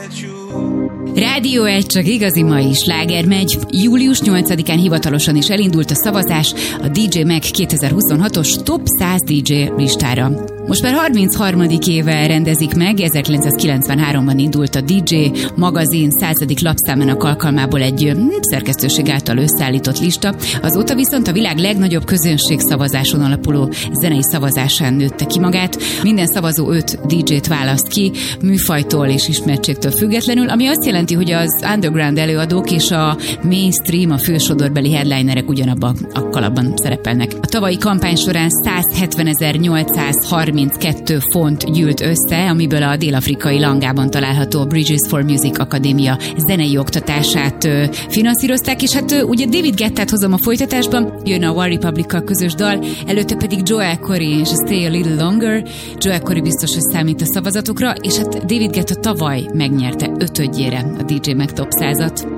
Rádió 1, csak igazi mai sláger megy. Július 8-án hivatalosan is elindult a szavazás a DJ Mag 2026-os Top 100 DJ listára. Most már 33. éve rendezik meg, 1993-ban indult a DJ magazin 100. lapszámának alkalmából egy szerkesztőség által összeállított lista. Azóta viszont a világ legnagyobb közönségszavazáson alapuló zenei szavazásán nőtte ki magát. Minden szavazó 5 DJ-t választ ki, műfajtól és ismertségtől függetlenül, ami azt jelenti, hogy az underground előadók és a mainstream, a fősodorbeli headlinerek ugyanabban a kalapban szerepelnek. A tavalyi kampány során 170.832 font gyűlt össze, amiből a dél-afrikai Langában található Bridges for Music Akadémia zenei oktatását finanszírozták, és hát ugye David Guettát hozom a folytatásban, jön a One Republic-kal közös dal, előtte pedig Joel Corry és a Stay a Little Longer. Joel Corry biztos, hogy számít a szavazatokra, és hát David Guetta tavaly megnyerte 5-ödjére a DJ Mag Top 100-at.